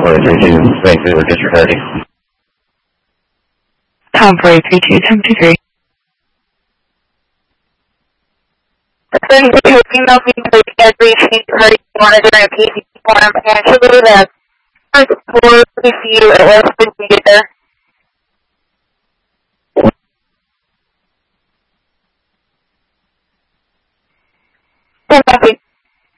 42, Vancouver, District 30. Tom 432, Tom 23. Then you email me to every sheet party monitor and PC form and should do that. First for PCU at West Virginia. Copy.